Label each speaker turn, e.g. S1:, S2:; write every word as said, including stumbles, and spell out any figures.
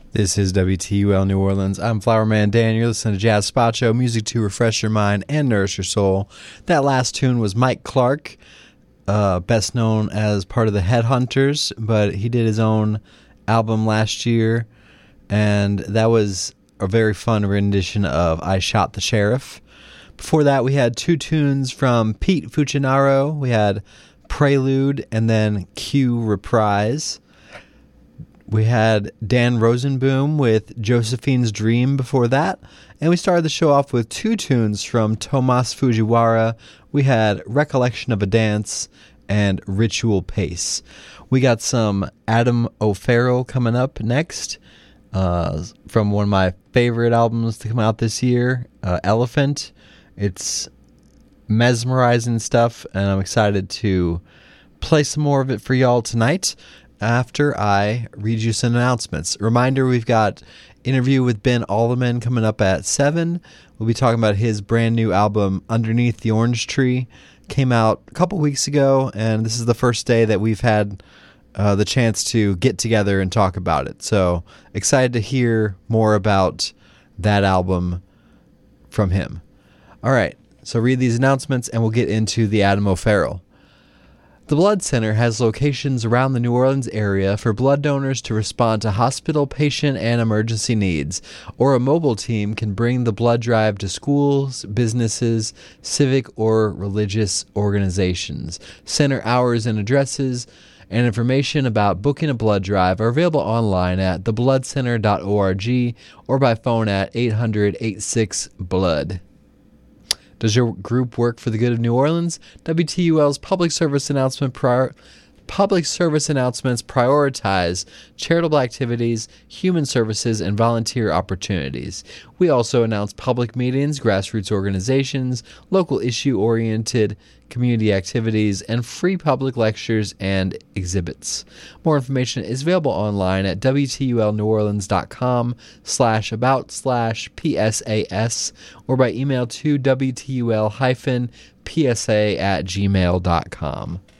S1: This is W T U L New Orleans. I'm Flowerman Dan. You're listening to Jazz Spot Show, music to refresh your mind and nourish your soul. That last tune was Mike Clark, uh, best known as part of the Headhunters, but he did his own album last year, and that was a very fun rendition of I Shot the Sheriff. Before that, we had two tunes from Pete Fucinaro. We had Prelude and then Q Reprise. We had Dan Rosenboom with Josephine's Dream before that. And we started the show off with two tunes from Tomas Fujiwara. We had Recollection of a Dance and Ritual Pace. We got some Adam O'Farrell coming up next uh, from one of my favorite albums to come out this year, uh, Elephant. It's mesmerizing stuff, and I'm excited to play some more of it for y'all tonight after I read you some announcements. Reminder, we've got interview with Ben Alderman coming up at seven. We'll be talking about his brand new album, Underneath the Orange Tree. Came out a couple weeks ago, and this is the first day that we've had uh, the chance to get together and talk about it. So excited to hear more about that album from him. All right, so read these announcements and we'll get into the Adam O'Farrell. The Blood Center has locations around the New Orleans area for blood donors to respond to hospital, patient, and emergency needs, or a mobile team can bring the blood drive to schools, businesses, civic or religious organizations. Center hours and addresses and information about booking a blood drive are available online at the blood center dot org or by phone at eight hundred, eight six, blood. Does your group work for the good of New Orleans? W T U L's public service announcement prior, public service announcements prioritize charitable activities, human services, and volunteer opportunities. We also announce public meetings, grassroots organizations, local issue-oriented community activities, and free public lectures and exhibits. More information is available online at W T U L New Orleans dot com slash about slash P S A S or by email to W T U L hyphen P S A at gmail dot com.